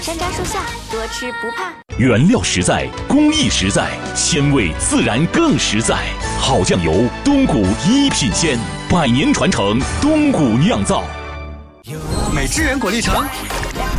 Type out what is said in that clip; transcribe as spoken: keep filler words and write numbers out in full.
山楂树下，多吃不怕。 原料实在，工艺实在，鲜味自然更实在。好酱油，东谷一品鲜，百年传承，东谷酿造。 美汁源果粒橙。